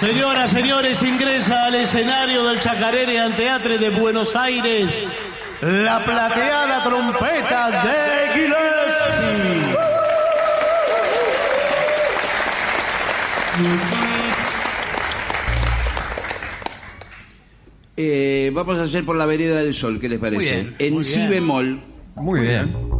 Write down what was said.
Señoras, señores, ingresa al escenario del Chacarere Teatre de Buenos Aires la plateada trompeta de Gillespie. Vamos a hacer por la vereda del Sol, ¿qué les parece? Muy bien, en muy si bien. bemol. Muy bien.